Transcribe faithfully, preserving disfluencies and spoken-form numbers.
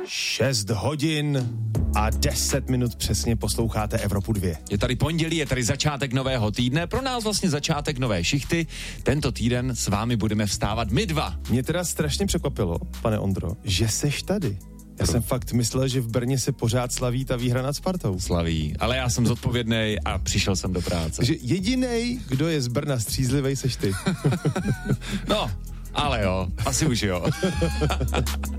šest hodin a deset minut přesně posloucháte Evropu dva. Je tady pondělí, je tady začátek nového týdne, pro nás vlastně začátek nové šichty. Tento týden s vámi budeme vstávat my dva. Mě teda strašně překvapilo, pane Ondro, že seš tady. Já jsem fakt myslel, že v Brně se pořád slaví ta výhra nad Spartou. Slaví, ale já jsem zodpovědnej a přišel jsem do práce. Že jedinej, kdo je z Brna střízlivej, seš ty. No, ale jo, asi už jo.